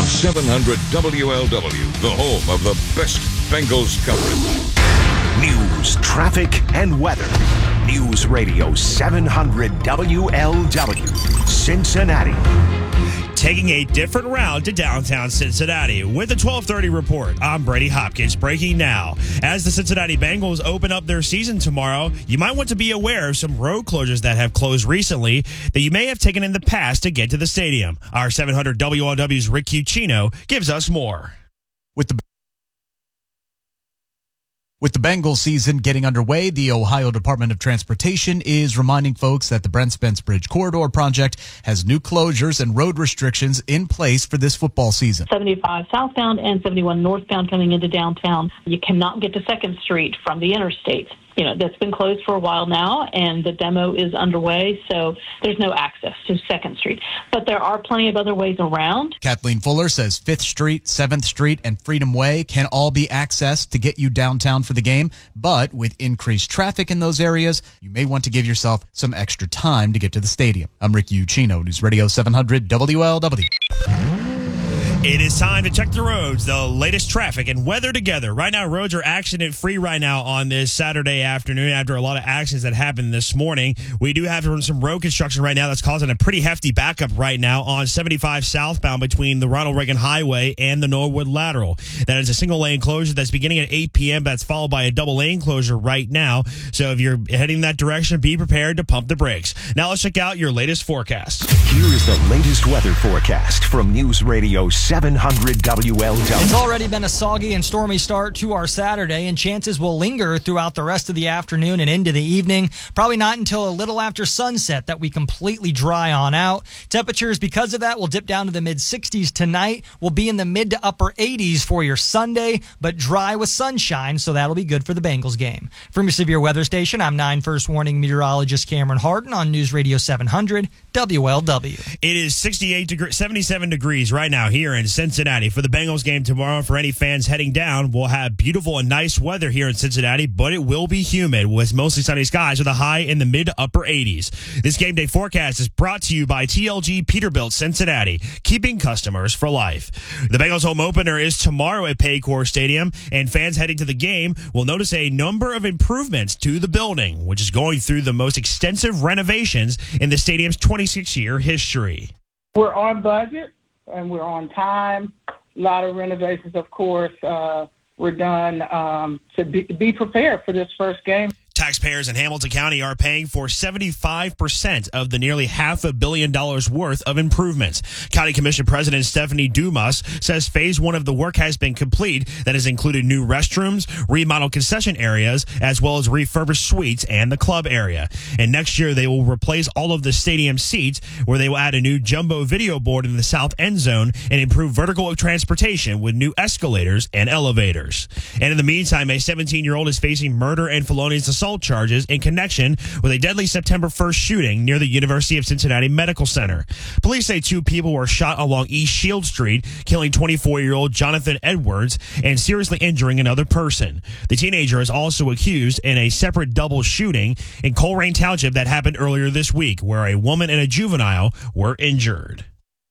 700 WLW, the home of the best Bengals coverage. News, traffic, and weather. News Radio 700 WLW, Cincinnati. Taking a different route to downtown Cincinnati with the 1230 report. I'm Brady Hopkins, breaking now. As the Cincinnati Bengals open up their season tomorrow, you might want to be aware of some road closures that have closed recently that you may have taken in the past to get to the stadium. Our 700 WLW's Rick Cucino gives us more. With the Bengals season getting underway, the Ohio Department of Transportation is reminding folks that the Brent Spence Bridge Corridor project has new closures and road restrictions in place for this football season. 75 southbound and 71 northbound coming into downtown. You cannot get to 2nd Street from the interstate. That's been closed for a while now, and the demo is underway, so there's no access to 2nd Street. But there are plenty of other ways around. Kathleen Fuller says 5th Street, 7th Street, and Freedom Way can all be accessed to get you downtown for the game, but with increased traffic in those areas, you may want to give yourself some extra time to get to the stadium. I'm Rick Ucino, News Radio 700 WLW. It is time to check the roads, the latest traffic and weather together. Right now, roads are accident-free right now on this Saturday afternoon after a lot of accidents that happened this morning. We do have some road construction right now that's causing a pretty hefty backup right now on 75 southbound between the Ronald Reagan Highway and the Norwood Lateral. That is a single-lane closure that's beginning at 8 p.m. That's followed by a double-lane closure right now. So if you're heading that direction, be prepared to pump the brakes. Now let's check out your latest forecast. Here is the latest weather forecast from News Radio 700 WLW. It's already been a soggy and stormy start to our Saturday, and chances will linger throughout the rest of the afternoon and into the evening. Probably not until a little after sunset that we completely dry on out. Temperatures, because of that, will dip down to the mid-60s tonight. We'll be in the mid to upper 80s for your Sunday, but dry with sunshine, so that'll be good for the Bengals game. From your severe weather station, I'm 9 First Warning meteorologist Cameron Harden on News Radio 700 WLW. It is 77 degrees right now here in Cincinnati. For the Bengals game tomorrow, for any fans heading down, we'll have beautiful and nice weather here in Cincinnati, but it will be humid with mostly sunny skies with a high in the mid to upper 80s. This game day forecast is brought to you by TLG Peterbilt Cincinnati, keeping customers for life. The Bengals home opener is tomorrow at Paycor Stadium, and fans heading to the game will notice a number of improvements to the building, which is going through the most extensive renovations in the stadium's 26-year history. We're on budget and we're on time. A lot of renovations, of course, were done to be prepared for this first game. Taxpayers in Hamilton County are paying for 75% of the nearly $500 million worth of improvements. County Commission President Stephanie Dumas says phase 1 of the work has been complete. That has included new restrooms, remodeled concession areas, as well as refurbished suites and the club area. And next year, they will replace all of the stadium seats, where they will add a new jumbo video board in the south end zone and improve vertical transportation with new escalators and elevators. And in the meantime, a 17-year-old is facing murder and felonious assault charges in connection with a deadly September 1st shooting near the University of Cincinnati Medical Center. Police say 2 people were shot along East Shield Street, killing 24-year-old Jonathan Edwards and seriously injuring another person. The teenager is also accused in a separate double shooting in Colerain Township that happened earlier this week, where a woman and a juvenile were injured.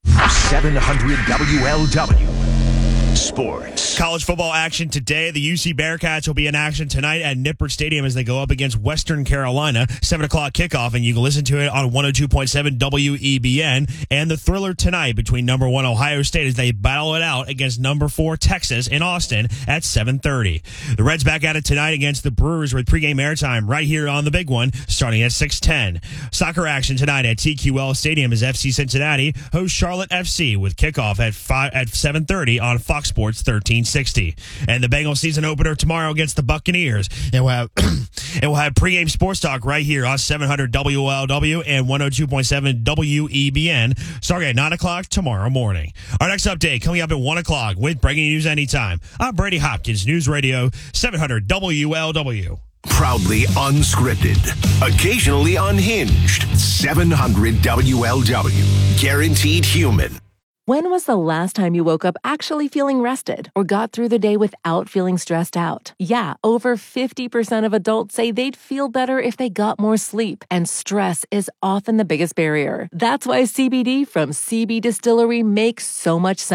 700 WLW. Sports. College football action today. The UC Bearcats will be in action tonight at Nippert Stadium as they go up against Western Carolina. 7 o'clock kickoff, and you can listen to it on 102.7 WEBN. And the thriller tonight between number 1 Ohio State as they battle it out against number 4 Texas in Austin at 7:30. The Reds back at it tonight against the Brewers with pregame airtime right here on the big one starting at 6:10. Soccer action tonight at TQL Stadium as FC Cincinnati hosts Charlotte FC with kickoff at 7:30 on Fox Sports 1360. And the Bengals season opener tomorrow against the Buccaneers. And we'll have pregame sports talk right here on 700 WLW and 102.7 WEBN starting at 9 o'clock tomorrow morning. Our next update coming up at 1 o'clock with breaking news anytime. I'm Brady Hopkins, News Radio 700 WLW. Proudly unscripted, occasionally unhinged. 700 WLW. Guaranteed human. When was the last time you woke up actually feeling rested or got through the day without feeling stressed out? Yeah, over 50% of adults say they'd feel better if they got more sleep, and stress is often the biggest barrier. That's why CBD from CB Distillery makes so much sense.